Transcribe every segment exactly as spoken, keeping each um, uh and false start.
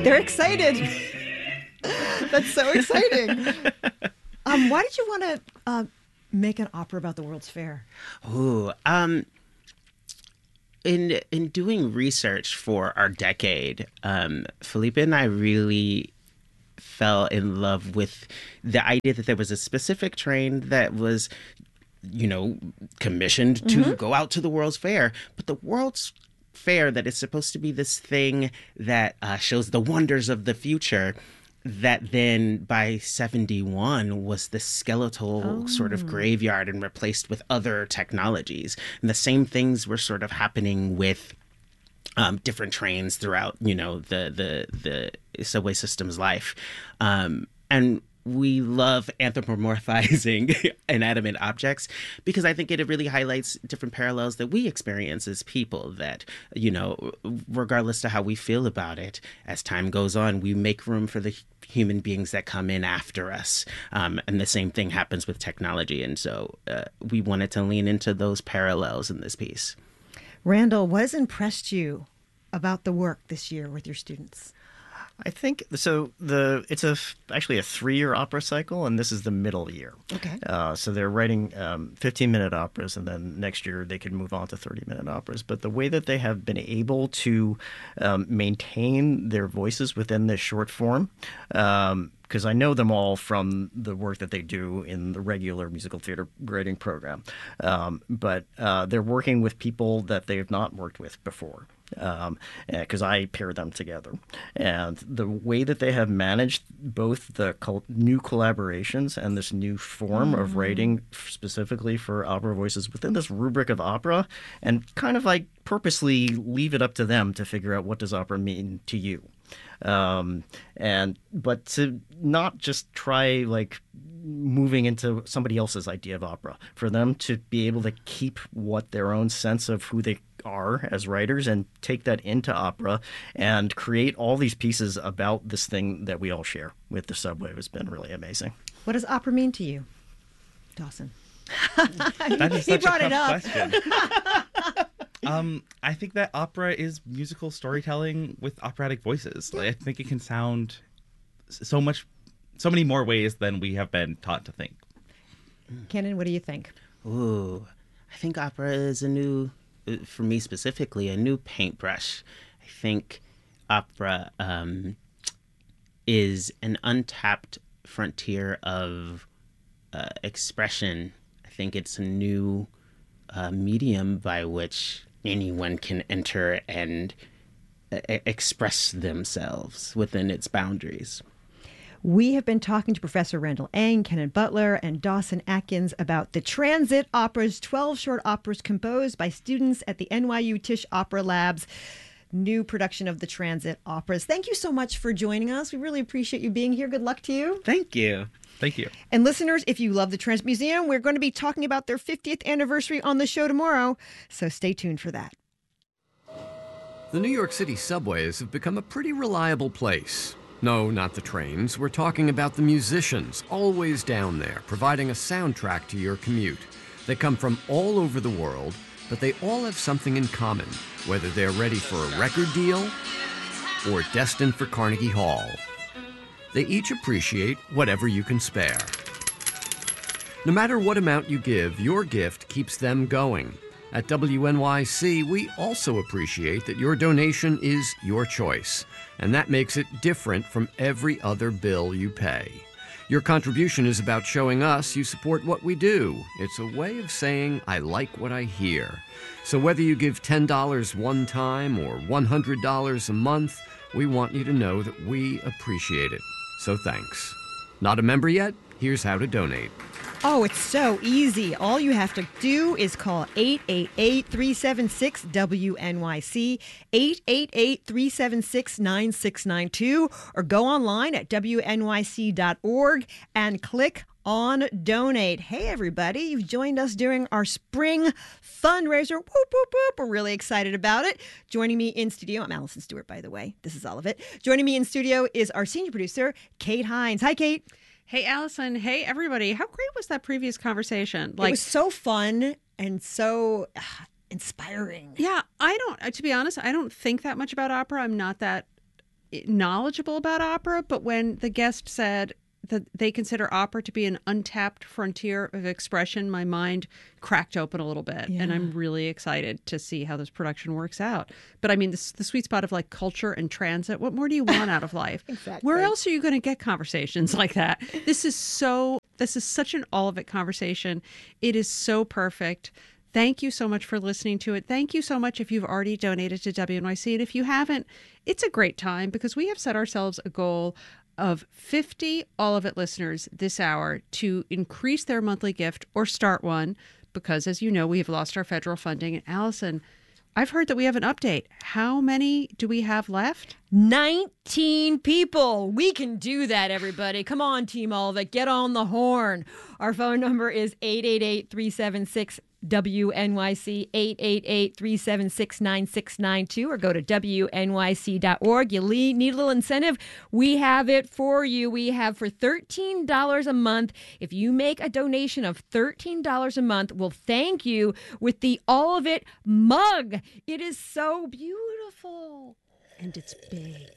They're excited. That's so exciting. Um, why did you want to uh, make an opera about the World's Fair? Ooh, um, in in doing research for our decade, um, Felipe and I really fell in love with the idea that there was a specific train that was, you know, commissioned to mm-hmm. go out to the World's Fair, but the World's Fair that is supposed to be this thing that uh, shows the wonders of the future, that then by seventy-one was this skeletal oh. sort of graveyard and replaced with other technologies. And the same things were sort of happening with um, different trains throughout, you know, the the the subway system's life. Um, and we love anthropomorphizing inanimate objects because I think it really highlights different parallels that we experience as people that, you know, regardless of how we feel about it, as time goes on, we make room for the human beings that come in after us. Um, and the same thing happens with technology. And so uh, we wanted to lean into those parallels in this piece. Randall, what has impressed you about the work this year with your students? I think so. The it's a actually a three-year opera cycle, and this is the middle year. Okay. Uh, so they're writing um, fifteen-minute operas, and then next year they could move on to thirty-minute operas. But the way that they have been able to um, maintain their voices within this short form, um, because I know them all from the work that they do in the regular musical theater writing program, um, but uh, they're working with people that they have not worked with before. Um, because I pair them together, and the way that they have managed both the col- new collaborations and this new form mm. of writing specifically for opera voices within this rubric of opera, and kind of like purposely leave it up to them to figure out what does opera mean to you. Um, and but to not just try like moving into somebody else's idea of opera, for them to be able to keep what their own sense of who they are as writers and take that into opera and create all these pieces about this thing that we all share with the subway has been really amazing. What does opera mean to you, Dawson? That is such he brought a it tough up. question. um, I think that opera is musical storytelling with operatic voices. Like, I think it can sound so much, so many more ways than we have been taught to think. Kenan, what do you think? Ooh, I think opera is a new, for me specifically, a new paintbrush. I think opera um, is an untapped frontier of uh, expression. I think it's a new uh, medium by which anyone can enter and uh, express themselves within its boundaries. We have been talking to Professor Randall Eng, Kenan Butler, and Dawson Atkins about the Transit Operas, twelve short operas composed by students at the N Y U Tisch Opera Lab's new production of the Transit Operas. Thank you so much for joining us. We really appreciate you being here. Good luck to you. Thank you. Thank you. And listeners, if you love the Transit Museum, we're going to be talking about their fiftieth anniversary on the show tomorrow, so stay tuned for that. The New York City subways have become a pretty reliable place. No, not the trains. We're talking about the musicians, always down there, providing a soundtrack to your commute. They come from all over the world, but they all have something in common, whether they're ready for a record deal or destined for Carnegie Hall. They each appreciate whatever you can spare. No matter what amount you give, your gift keeps them going. At W N Y C, we also appreciate that your donation is your choice, and that makes it different from every other bill you pay. Your contribution is about showing us you support what we do. It's a way of saying, I like what I hear. So whether you give ten dollars one time or one hundred dollars a month, we want you to know that we appreciate it. So thanks. Not a member yet? Here's how to donate. Oh, it's so easy. All you have to do is call eight eight eight, three seven six, W N Y C, eight eight eight, three seven six, nine six nine two, or go online at W N Y C dot org and click on donate. Hey, everybody, you've joined us during our spring fundraiser. Whoop, whoop, whoop. We're really excited about it. Joining me in studio, I'm Allison Stewart, by the way. This is all of it. Joining me in studio is our senior producer, Kate Hines. Hi, Kate. Hey, Allison. Hey, everybody. How great was that previous conversation? Like, it was so fun and so uh, inspiring. Yeah, I don't, to be honest, I don't think that much about opera. I'm not that knowledgeable about opera, but when the guest said that they consider opera to be an untapped frontier of expression, my mind cracked open a little bit. Yeah. And I'm really excited to see how this production works out. But I mean, this, the sweet spot of like culture and transit, what more do you want out of life? Exactly. Where else are you going to get conversations like that? This is so, this is such an all of it conversation. It is so perfect. Thank you so much for listening to it. Thank you so much if you've already donated to W N Y C. And if you haven't, it's a great time because we have set ourselves a goal of fifty All of It listeners this hour to increase their monthly gift or start one because, as you know, we have lost our federal funding. And Allison, I've heard that we have an update. How many do we have left? nineteen people. We can do that, everybody. Come on, Team All of It. Get on the horn. Our phone number is eight eight eight, three seven six, W N Y C, eight eight eight, three seven six, nine six nine two, or go to W N Y C dot org. You need a little incentive? We have it for you. We have for thirteen dollars a month. If you make a donation of thirteen dollars a month, we'll thank you with the All of It mug. It is so beautiful. And it's big.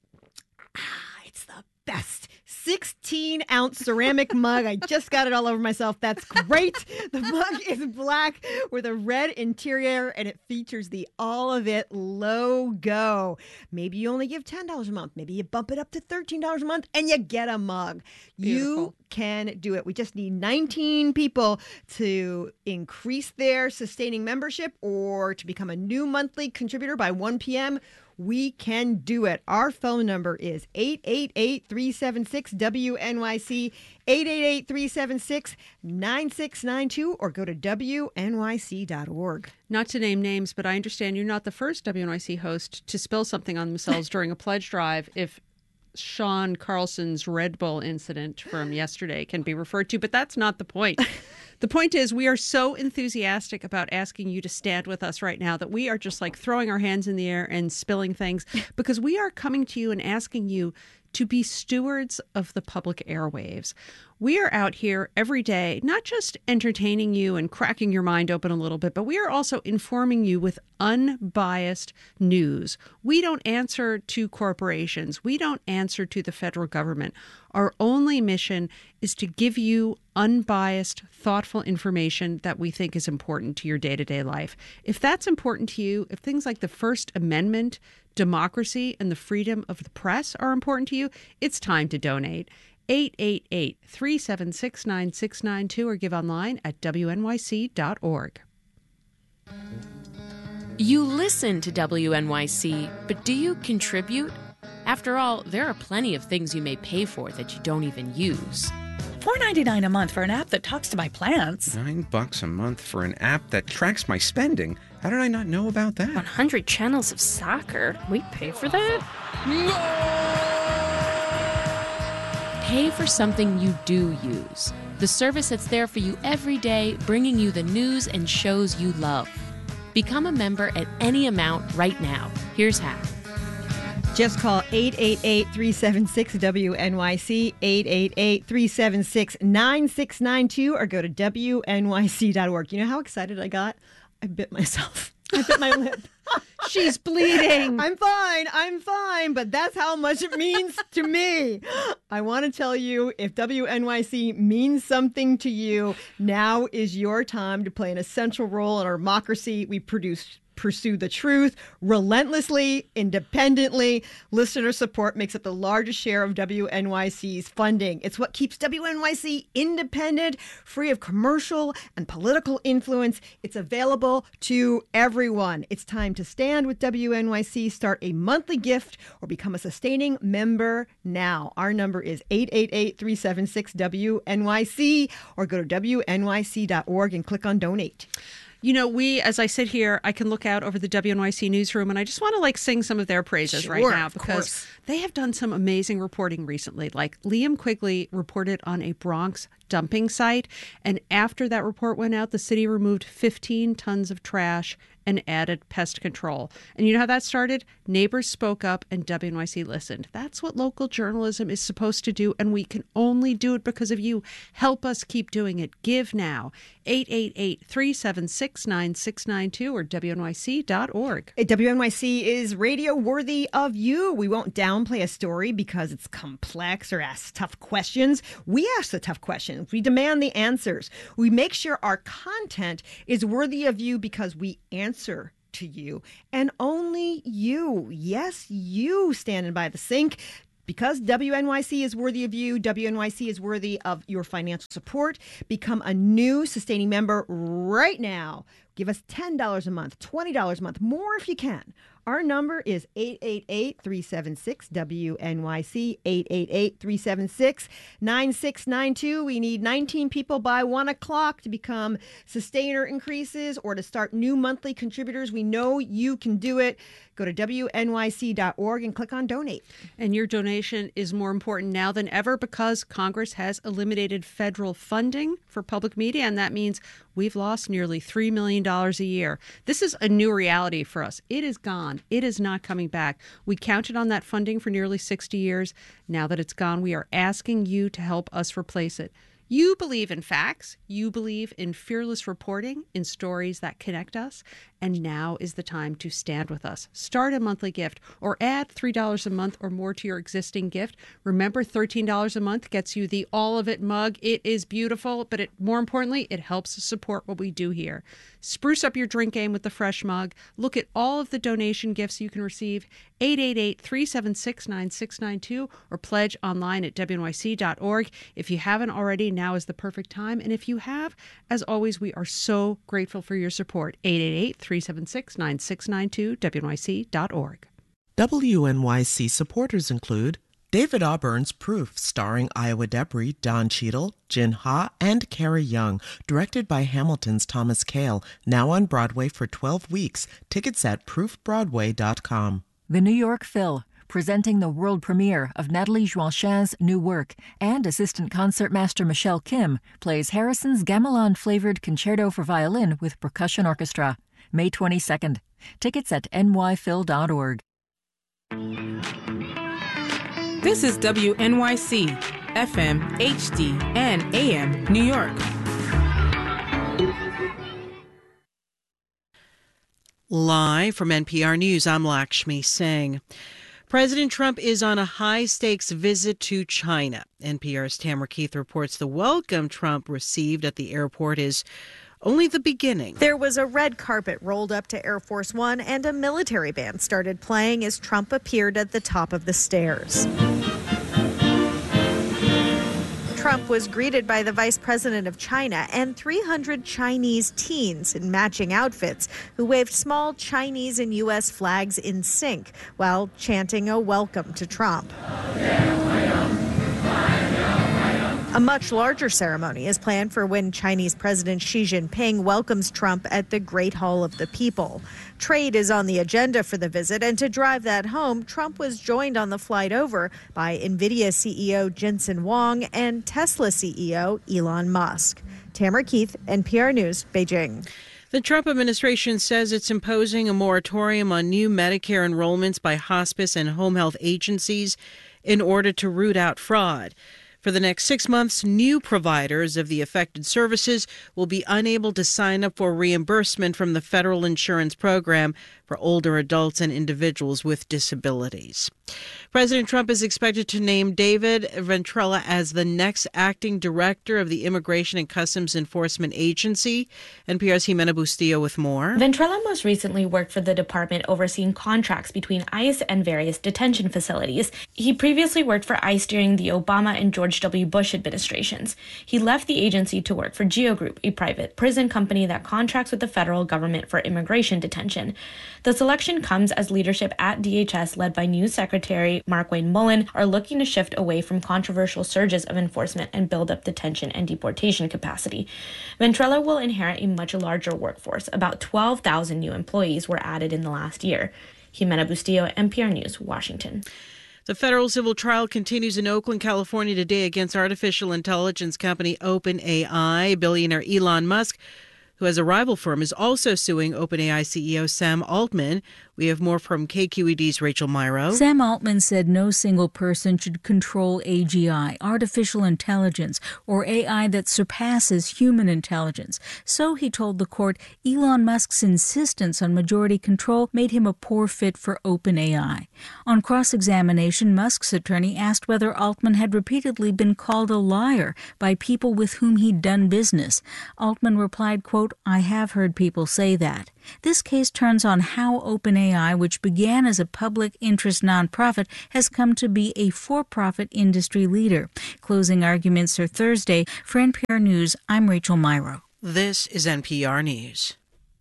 Ah, it's the best. sixteen ounce ceramic mug. I just got it all over myself. That's great. The mug is black with a red interior and it features the All of It logo. Maybe you only give ten dollars a month. Maybe you bump it up to thirteen dollars a month and you get a mug. Beautiful. You can do it. We just need nineteen people to increase their sustaining membership or to become a new monthly contributor by one p.m. We can do it. Our phone number is eight eight eight, three seven six, W N Y C, eight eight eight, three seven six, nine six nine two, or go to W N Y C dot org. Not to name names, but I understand you're not the first W N Y C host to spill something on themselves during a pledge drive if Sean Carlson's Red Bull incident from yesterday can be referred to, but that's not the point. The point is we are so enthusiastic about asking you to stand with us right now that we are just like throwing our hands in the air and spilling things because we are coming to you and asking you to be stewards of the public airwaves. We are out here every day, not just entertaining you and cracking your mind open a little bit, but we are also informing you with unbiased news. We don't answer to corporations. We don't answer to the federal government. Our only mission is to give you unbiased, thoughtful information that we think is important to your day-to-day life. If that's important to you, if things like the First Amendment, democracy, and the freedom of the press are important to you, it's time to donate. eight eight eight, three seven six, nine six nine two or give online at W N Y C dot org. You listen to W N Y C, but do you contribute? After all, there are plenty of things you may pay for that you don't even use. four ninety-nine a month for an app that talks to my plants. Nine bucks a month for an app that tracks my spending. How did I not know about that? one hundred channels of soccer. We pay for that? Pay for something you do use. The service that's there for you every day, bringing you the news and shows you love. Become a member at any amount right now. Here's how. Just call eight eight eight, three seven six, W N Y C, eight eight eight, three seven six, nine six nine two, or go to W N Y C dot org. You know how excited I got? I bit myself. I bit my lip. She's bleeding. I'm fine. I'm fine. But that's how much it means to me. I want to tell you, if W N Y C means something to you, now is your time to play an essential role in our democracy. We produce pursue the truth relentlessly, independently. Listener support makes up the largest share of W N Y C's funding. It's what keeps W N Y C independent, free of commercial and political influence. It's available to everyone. It's time to stand with W N Y C. Start a monthly gift or become a sustaining member now. Our number is eight eight eight, three seven six, W N Y C, or go to W N Y C dot org and click on donate. You know, we, as I sit here, I can look out over the W N Y C newsroom and I just want to like sing some of their praises Sure, right now of because course. they have done some amazing reporting recently. Like Liam Quigley reported on a Bronx dumping site. And after that report went out, the city removed fifteen tons of trash and added pest control. And you know how that started? Neighbors spoke up and W N Y C listened. That's what local journalism is supposed to do, and we can only do it because of you. Help us keep doing it. Give now. eight eight eight, three seven six, nine six nine two or W N Y C dot org. W N Y C is radio worthy of you. We won't downplay a story because it's complex or ask tough questions. We ask the tough questions. We demand the answers. We make sure our content is worthy of you because we answer to you. And only you, yes, you standing by the sink. Because W N Y C is worthy of you, W N Y C is worthy of your financial support. Become a new sustaining member right now. Give us ten dollars a month, twenty dollars a month, more if you can. Our number is eight eight eight, three seven six, W N Y C, eight eight eight, three seven six, nine six nine two. We need nineteen people by one o'clock to become sustainer increases or to start new monthly contributors. We know you can do it. Go to W N Y C dot org and click on donate. And your donation is more important now than ever because Congress has eliminated federal funding for public media, and that means we've lost nearly three million dollars a year. This is a new reality for us. It is gone. It is not coming back. We counted on that funding for nearly sixty years. Now that it's gone, we are asking you to help us replace it. You believe in facts. You believe in fearless reporting, in stories that connect us. And now is the time to stand with us. Start a monthly gift or add three dollars a month or more to your existing gift. Remember, thirteen dollars a month gets you the All of It mug. It is beautiful, but it, more importantly, it helps us support what we do here. Spruce up your drink game with the fresh mug. Look at all of the donation gifts you can receive. eight eight eight, three seven six, nine six nine two or pledge online at W N Y C dot org. If you haven't already, now is the perfect time. And if you have, as always, we are so grateful for your support. eight eight eight, three seven six, nine six nine two, W N Y C dot org. W N Y C supporters include David Auburn's Proof, starring Iowa Debris, Don Cheadle, Jin Ha, and Carrie Young, directed by Hamilton's Thomas Kail, now on Broadway for twelve weeks. Tickets at proof broadway dot com. The New York Phil, presenting the world premiere of Nathalie Joachin's new work, and assistant concertmaster Michelle Kim plays Harrison's gamelan-flavored concerto for violin with percussion orchestra. May twenty-second. Tickets at N Y phil dot org. This is W N Y C, F M, H D, and A M, New York. Live from N P R News, I'm Lakshmi Singh. President Trump is on a high-stakes visit to China. N P R's Tamara Keith reports the welcome Trump received at the airport is only the beginning. There was a red carpet rolled up to Air Force One, and a military band started playing as Trump appeared at the top of the stairs. Trump was greeted by the vice president of China and three hundred Chinese teens in matching outfits who waved small Chinese and U S flags in sync while chanting a welcome to Trump. A much larger ceremony is planned for when Chinese President Xi Jinping welcomes Trump at the Great Hall of the People. Trade is on the agenda for the visit, and to drive that home, Trump was joined on the flight over by NVIDIA C E O Jensen Huang and Tesla C E O Elon Musk. Tamara Keith, N P R News, Beijing. The Trump administration says it's imposing a moratorium on new Medicare enrollments by hospice and home health agencies in order to root out fraud. For the next six months, new providers of the affected services will be unable to sign up for reimbursement from the federal insurance program for older adults and individuals with disabilities. President Trump is expected to name David Ventrella as the next acting director of the Immigration and Customs Enforcement Agency. N P R's Jimena Bustillo with more. Ventrella most recently worked for the department overseeing contracts between ICE and various detention facilities. He previously worked for ICE during the Obama and George W. Bush administrations. He left the agency to work for Geo Group, a private prison company that contracts with the federal government for immigration detention. The selection comes as leadership at D H S, led by new Secretary Markwayne Mullin, are looking to shift away from controversial surges of enforcement and build up detention and deportation capacity. Ventrella will inherit a much larger workforce. About twelve thousand new employees were added in the last year. Jimena Bustillo, N P R News, Washington. The federal civil trial continues in Oakland, California today against artificial intelligence company OpenAI. Billionaire Elon Musk, who has a rival firm, is also suing OpenAI C E O Sam Altman. We have more from K Q E D's Rachel Myrow. Sam Altman said no single person should control A G I, artificial intelligence, or A I that surpasses human intelligence. So, he told the court, Elon Musk's insistence on majority control made him a poor fit for OpenAI. On cross-examination, Musk's attorney asked whether Altman had repeatedly been called a liar by people with whom he'd done business. Altman replied, quote, I have heard people say that. This case turns on how OpenAI, which began as a public interest nonprofit, has come to be a for-profit industry leader. Closing arguments are Thursday. For N P R News, I'm Rachel Myrow. This is N P R News.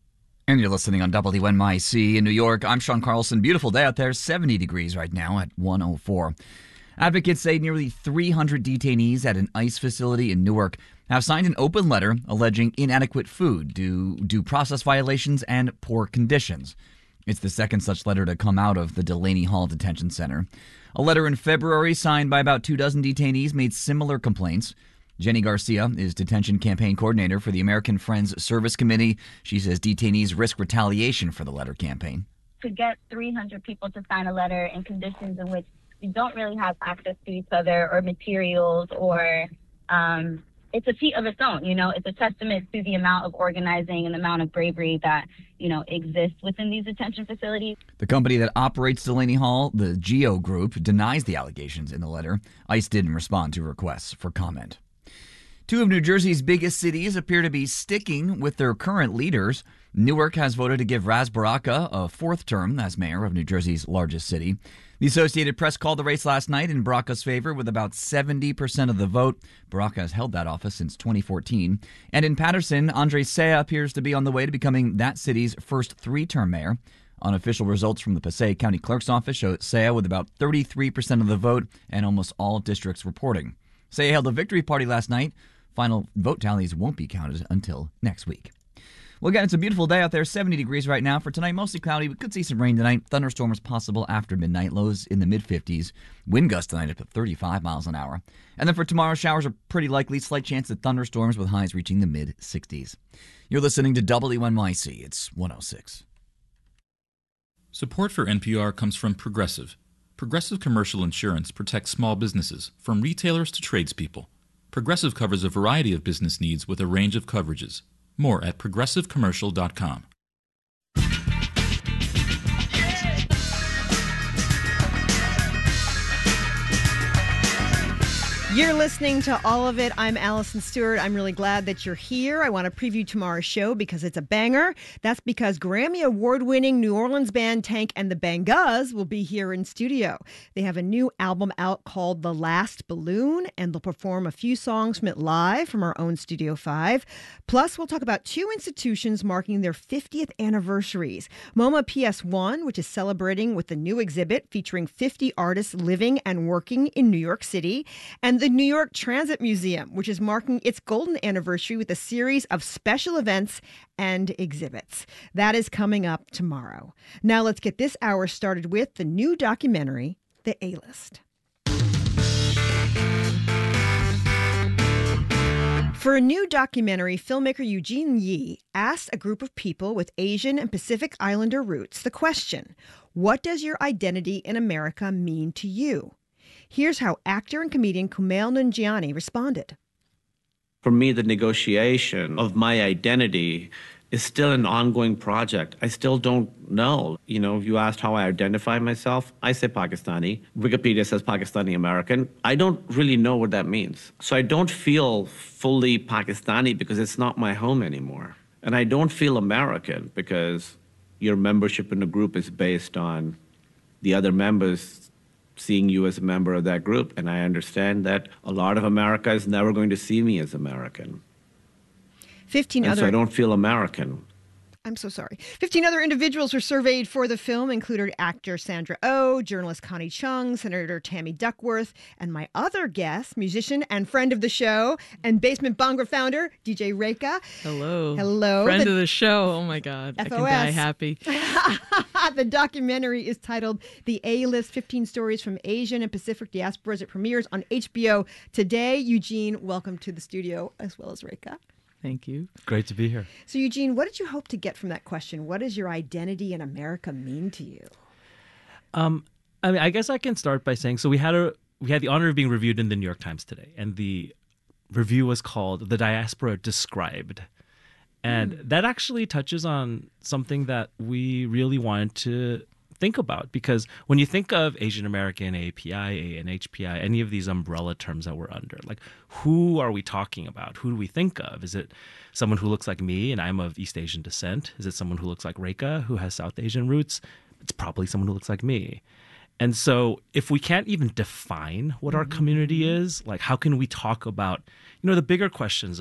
And you're listening on W N Y C in New York. I'm Sean Carlson. Beautiful day out there, seventy degrees right now at one oh four. Advocates say nearly three hundred detainees at an ICE facility in Newark have signed an open letter alleging inadequate food, due, due process violations, and poor conditions. It's the second such letter to come out of the Delaney Hall Detention Center. A letter in February signed by about two dozen detainees made similar complaints. Jenny Garcia is detention campaign coordinator for the American Friends Service Committee. She says detainees risk retaliation for the letter campaign. To get three hundred people to sign a letter in conditions in which we don't really have access to each other or materials or um, it's a feat of its own, you know, it's a testament to the amount of organizing and the amount of bravery that, you know, exists within these detention facilities. The company that operates Delaney Hall, the Geo Group, denies the allegations in the letter. ICE didn't respond to requests for comment. Two of New Jersey's biggest cities appear to be sticking with their current leaders. Newark has voted to give Ras Baraka a fourth term as mayor of New Jersey's largest city. The Associated Press called the race last night in Baraka's favor with about seventy percent of the vote. Baraka has held that office since twenty fourteen. And in Paterson, Andre Saya appears to be on the way to becoming that city's first three-term mayor. Unofficial results from the Passaic County Clerk's office show Saya with about thirty-three percent of the vote and almost all districts reporting. Saya held a victory party last night. Final vote tallies won't be counted until next week. Well, again, it's a beautiful day out there, seventy degrees right now. For tonight, mostly cloudy. We could see some rain tonight. Thunderstorms possible after midnight. Lows in the mid-fifties. Wind gusts tonight up to thirty-five miles an hour. And then for tomorrow, showers are pretty likely. Slight chance of thunderstorms with highs reaching the mid-sixties. You're listening to W N Y C. It's one oh six. Support for N P R comes from Progressive. Progressive Commercial Insurance protects small businesses, from retailers to tradespeople. Progressive covers a variety of business needs with a range of coverages. More at progressive commercial dot com. You're listening to all of it. I'm Allison Stewart. I'm really glad that you're here. I want to preview tomorrow's show because it's a banger. That's because Grammy Award-winning New Orleans band Tank and the Bangas will be here in studio. They have a new album out called The Last Balloon, and they'll perform a few songs from it live from our own Studio five. Plus, we'll talk about two institutions marking their fiftieth anniversaries. MoMA P S one, which is celebrating with a new exhibit featuring fifty artists living and working in New York City, and the New York Transit Museum, which is marking its golden anniversary with a series of special events and exhibits. That is coming up tomorrow. Now let's get this hour started with the new documentary, The A-List. For a new documentary, filmmaker Eugene Yee asked a group of people with Asian and Pacific Islander roots the question, what does your identity in America mean to you? Here's how actor and comedian Kumail Nanjiani responded. For me, the negotiation of my identity is still an ongoing project. I still don't know. You know, if you asked how I identify myself, I say Pakistani. Wikipedia says Pakistani American. I don't really know what that means. So I don't feel fully Pakistani because it's not my home anymore. And I don't feel American because your membership in a group is based on the other members seeing you as a member of that group. And I understand that a lot of America is never going to see me as American. Fifteen and other. So I don't feel American. I'm so sorry. Fifteen other individuals were surveyed for the film, included actor Sandra Oh, journalist Connie Chung, Senator Tammy Duckworth, and my other guest, musician and friend of the show, and Basement Bhangra founder, D J Reka. Hello. Hello. Friend the, of the show. Oh my God. F O S. I can die happy. The documentary is titled The A-List, fifteen Stories from Asian and Pacific Diasporas. It premieres on H B O today. Eugene, welcome to the studio, as well as Reka. Thank you. Great to be here. So, Eugene, what did you hope to get from that question? What does your identity in America mean to you? Um, I mean, I guess I can start by saying, so we had a we had the honor of being reviewed in the New York Times today, and the review was called "The Diaspora Described," and mm. that actually touches on something that we really wanted to think about, because when you think of Asian American, A A P I, A N H P I, any of these umbrella terms that we're under, like, who are we talking about? Who do we think of? Is it someone who looks like me and I'm of East Asian descent? Is it someone who looks like Reka who has South Asian roots? It's probably someone who looks like me. And so if we can't even define what our community is, like, how can we talk about, you know, the bigger questions